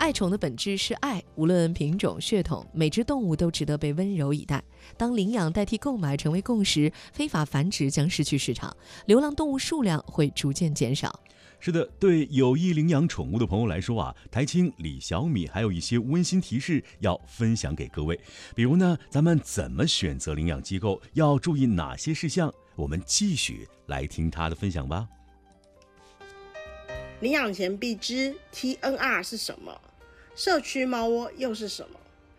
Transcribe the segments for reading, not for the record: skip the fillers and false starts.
爱宠的本质是爱，无论品种、血统，每只动物都值得被温柔以待。当领养代替购买成为共识，非法繁殖将失去市场，流浪动物数量会逐渐减少。 是的，对有意领养宠物的朋友来说啊，台青、李小米还有一些温馨提示要分享给各位。比如呢，咱们怎么选择领养机构，要注意哪些事项？我们继续来听他的分享吧。 领养前必知 TNR 是什么，社区猫窝又是什么？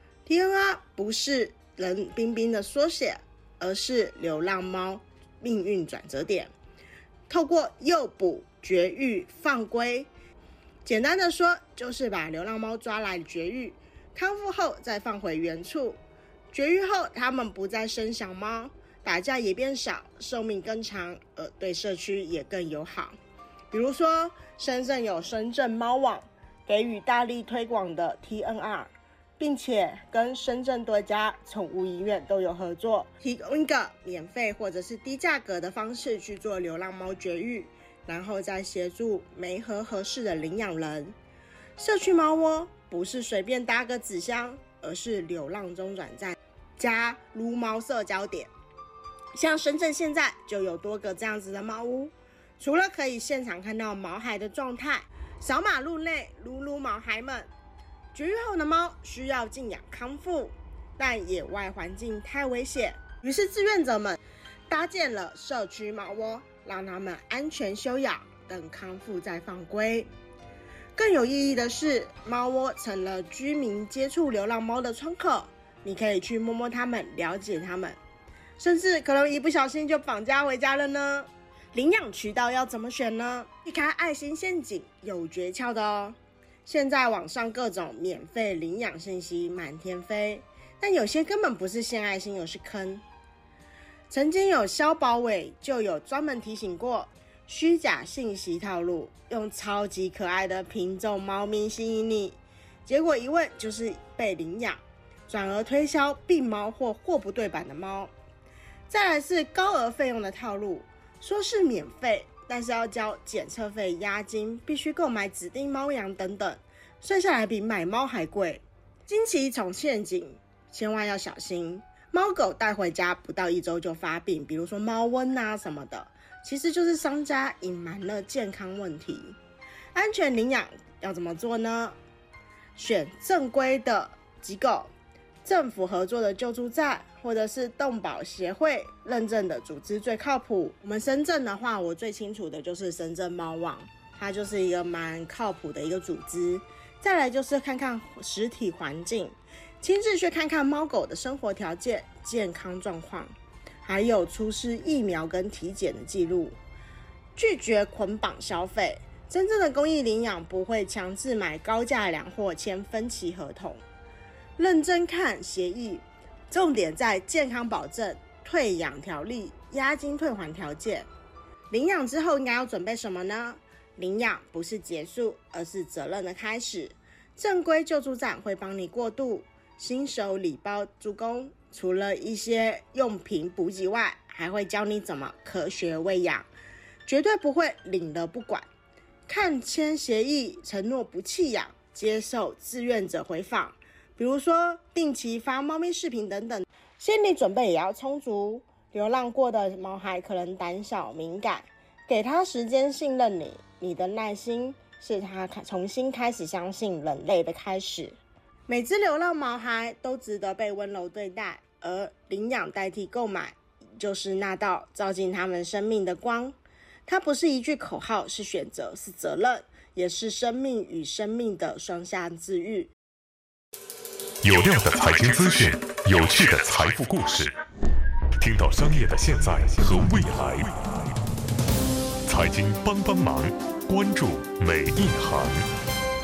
TNR 不是冷冰冰的缩写，而是流浪猫命运转折点。透过诱捕、绝育、放归，简单的说，就是把流浪猫抓来绝育，康复后再放回原处。绝育后，它们不再生小猫，打架也变少，寿命更长，对社区也更友好。比如说，深圳有深圳猫网，给予大力推广的 TNR， 并且跟深圳多家宠物医院都有合作，提供一个免费或者是低价格的方式去做流浪猫绝育，然后再协助媒合合适的领养人。社区猫窝不是随便搭个纸箱，而是流浪中转站加撸猫社交点。像深圳现在就有多个这样子的猫屋，除了可以现场看到毛孩的状态，扫马路内撸毛孩们。绝育后的猫需要静养康复，但野外环境太危险，于是志愿者们搭建了社区猫窝，让它们安全休养，等康复再放归。更有意义的是，猫窝成了居民接触流浪猫的窗口，你可以去摸摸它们，了解它们，甚至可能一不小心就绑架回家了呢。领养渠道要怎么选呢？避开爱心陷阱有诀窍的哦。现在网上各种免费领养信息满天飞，但有些根本不是献爱心，有是坑。曾经有消保委就有专门提醒过，虚假信息套路，用超级可爱的品种猫咪吸引你，结果一问就是被领养，转而推销病猫或货不对版的猫。再来是高额费用的套路，说是免费，但是要交检测费、押金，必须购买指定猫粮等等，算下来比买猫还贵。经期宠陷阱千万要小心，猫狗带回家不到1周就发病，比如说猫瘟啊什么的，其实就是商家隐瞒了健康问题。安全领养要怎么做呢？选正规的机构，政府合作的救助站，或者是动保协会认证的组织最靠谱。我们深圳的话，我最清楚的就是深圳猫网，它就是一个蛮靠谱的一个组织。再来就是看看实体环境，亲自去看看猫狗的生活条件、健康状况，还有出示疫苗跟体检的记录。拒绝捆绑消费，真正的公益领养不会强制买高价粮或签分期合同。认真看协议，重点在健康保证、退养条例、押金退还条件。领养之后应该要准备什么呢？领养不是结束，而是责任的开始。正规救助站会帮你过渡，新手礼包助攻，除了一些用品补给外，还会教你怎么科学喂养，绝对不会领了不管。看签协议，承诺不弃养，接受志愿者回访，比如说定期发猫咪视频等等，心理准备也要充足。流浪过的毛孩可能胆小敏感，给他时间信任你，你的耐心是他重新开始相信人类的开始。每只流浪毛孩都值得被温柔对待，而领养代替购买，就是那道照进他们生命的光。它不是一句口号，是选择，是责任，也是生命与生命的双向治愈。 有料的财经资讯，有趣的财富故事，听到商业的现在和未来。财经帮帮忙，关注每一行。